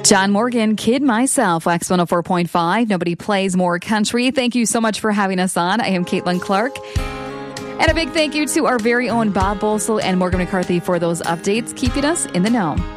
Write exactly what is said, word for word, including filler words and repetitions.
John Morgan, Kid Myself, Wax one oh four point five. Nobody plays more country. Thank you so much for having us on. I am Caitlin Clark. And a big thank you to our very own Bob Bolsel and Morgan McCarthy for those updates, keeping us in the know.